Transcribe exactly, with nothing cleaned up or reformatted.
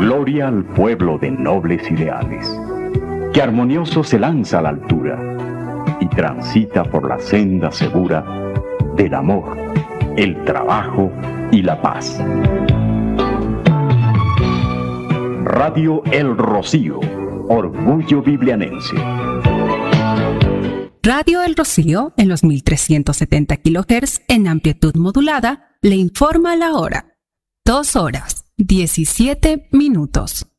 Gloria al pueblo de nobles ideales, que armonioso se lanza a la altura y transita por la senda segura del amor, el trabajo y la paz. Radio El Rocío, orgullo biblianense. Radio El Rocío, en los mil trescientos setenta kilohertz en amplitud modulada, le informa la hora. Dos horas, diecisiete minutos.